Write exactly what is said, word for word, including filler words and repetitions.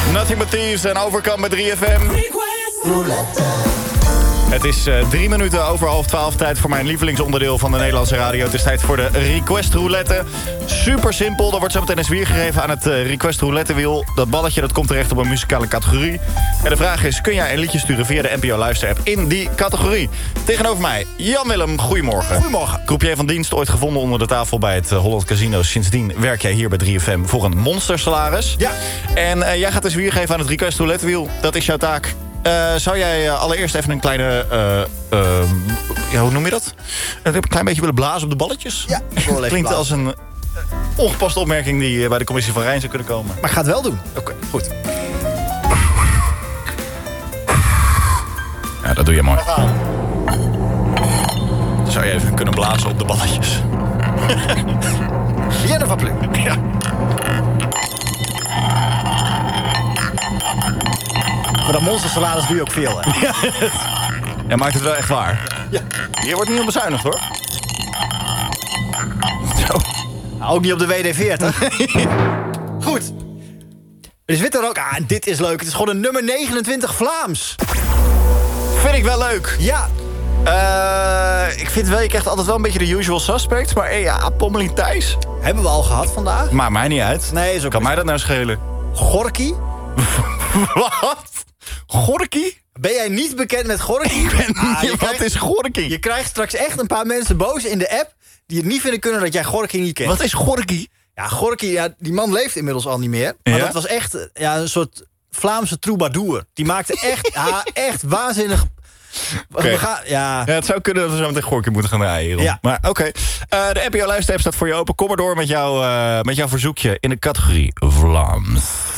Nothing But Thieves en Overcome met drie F M. Het is uh, drie minuten over half twaalf. Tijd voor mijn lievelingsonderdeel van de Nederlandse radio. Het is tijd voor de Request Roulette. Super simpel. Er wordt zo meteen een zwier gegeven aan het uh, Request Roulette wiel. Dat balletje dat komt terecht op een muzikale categorie. En de vraag is, kun jij een liedje sturen via de N P O Luisterapp in die categorie? Tegenover mij, Jan-Willem, goedemorgen. Goedemorgen. Croupier van dienst, ooit gevonden onder de tafel bij het uh, Holland Casino. Sindsdien werk jij hier bij drie F M voor een monstersalaris. Ja. En uh, jij gaat een zwier geven aan het Request Roulette wiel. Dat is jouw taak. Uh, zou jij uh, allereerst even een kleine... Uh, uh, ja, hoe noem je dat? Uh, een klein beetje willen blazen op de balletjes? Ja, ik wil even Klinkt blazen. als een uh, ongepaste opmerking die uh, bij de commissie van Rijn zou kunnen komen. Maar ik ga het wel doen. Oké, okay, goed. Ja, dat doe je mooi. Dan zou je even kunnen blazen op de balletjes. Jennifer van Pluk. Ja. Voor dat monstersalaris doe je ook veel, hè? Jij maakt het wel echt waar. Ja. Hier wordt niet op bezuinigd, hoor. Zo. Nou, ook niet op de W D veertig. Goed. Er is witte rook. Ah, en dit is leuk. Het is gewoon een nummer negenentwintig Vlaams. Vind ik wel leuk. Ja. Uh, ik vind wel, je krijgt altijd wel een beetje de usual suspects. Maar hey, ja, Pommelie Thijs. Hebben we al gehad vandaag? Maakt mij niet uit. Nee, is ook Kan mij dat nou schelen? Gorky? Wat? Gorky? Ben jij niet bekend met Gorky? Ik ben Ah, niet, je wat krijgt- is Gorky? Je krijgt straks echt een paar mensen boos in de app... die het niet vinden kunnen dat jij Gorky niet kent. Wat is Gorky? Ja, Gorky, ja, die man leeft inmiddels al niet meer. Maar Ja? dat was echt eh, ja, een soort Vlaamse troubadour. Die maakte echt, ja, echt waanzinnig... Okay. We gaan, ja. Ja, het zou kunnen dat we zo meteen Gorky moeten gaan draaien hierom. Ja. Maar oké. Okay. Uh, de N P O Luisterapp staat voor je open. Kom maar door met, jou, uh, met jouw verzoekje in de categorie Vlaams.